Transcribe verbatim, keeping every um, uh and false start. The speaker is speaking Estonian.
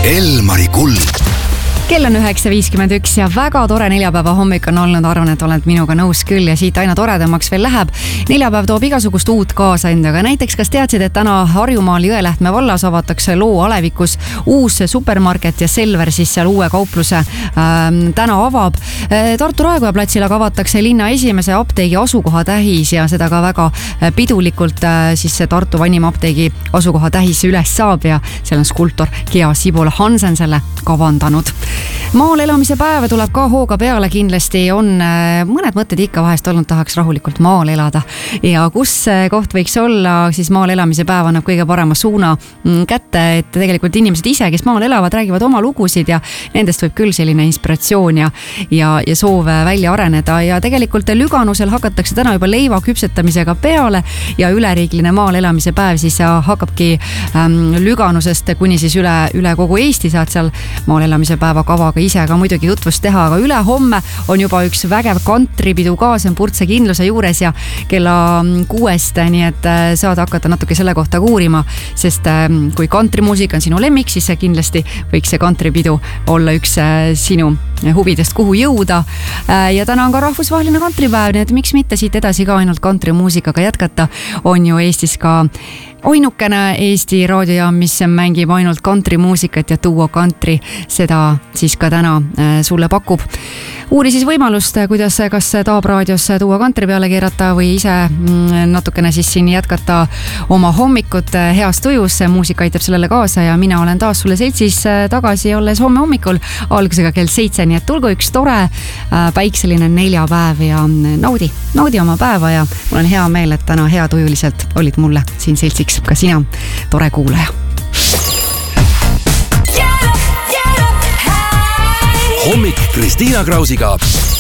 Elmari Kuld. Kell on üheksa viiskümmend üks ja väga tore neljapäeva hommik on olnud, arvan, et oled minuga nõus küll ja siit aina toredamaks veel läheb. Neljapäev toob igasugust uut kaasa endaga. Näiteks, kas teadsid, et täna Harjumaal Jõelähtme vallas avatakse Loo alevikus uus supermarket ja Selver siis seal uue kaupluse ähm, täna avab. Tartu Raekoja platsil aga avatakse linna esimese apteegi asukoha tähis ja seda ka väga pidulikult äh, siis see Tartu vanima apteegi asukoha tähis üles saab ja seal on skulptor Gea Sibula Hansen selle kavandanud. Maal elamise päeva tuleb ka hooga peale, kindlasti on mõned mõtted ikka vahest olnud, tahaks rahulikult maal elada ja kus koht võiks olla, siis maal elamise päev annab kõige parema suuna kätte, et tegelikult inimesed ise, kes maal elavad, räägivad oma lugusid ja nendest võib küll selline inspiratsioon ja, ja, ja soov välja areneda ja tegelikult Lüganusel hakatakse täna juba leiva küpsetamisega peale ja üleriigline maal elamise päev siis hakkabki ähm, Lüganusest kuni siis üle, üle kogu Eesti saad seal maal elamise päeva kavaga ise ka muidugi tutvust teha, aga üle homme on juba üks vägev kantripidu ka, see on Purtse kindluse juures ja kella kuuest, nii et saad hakata natuke selle kohta uurima, sest kui kantrimuusika on sinu lemmik, siis see kindlasti võiks see kantripidu olla üks sinu huvidest, kuhu jõuda. Ja täna on ka rahvusvaheline kantripäev, nii et miks mitte siit edasi ka ainult kantrimuusikaga jätkata, on ju Eestis ka ainukene Eesti raadiojaam, mis mängib ainult kantrimuusikat ja Duo Country seda siis ka täna sulle pakub. Uuri siis võimalust, kuidas kas Taab raadios Duo Country peale keerata või ise natukene siis siin jätkata oma hommikut heas tujus. Muusika aitab sellele kaasa ja mina olen taas sulle seltsis tagasi olles homme hommikul algusega kell seitse, nii et tulgu üks tore päikseline neljapäev ja naudi, naudi oma päeva ja mul on hea meel, et täna hea tujuliselt olid mulle siin seltsiks ka sina, tore kuulaja. Hommik Kristiina Krausiga.